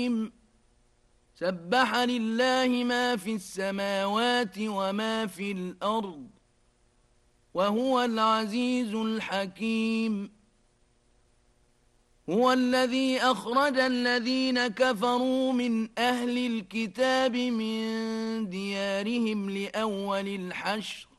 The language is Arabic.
سبح لله ما في السماوات وما في الأرض وهو العزيز الحكيم هو الذي أخرج الذين كفروا من أهل الكتاب من ديارهم لأول الحشر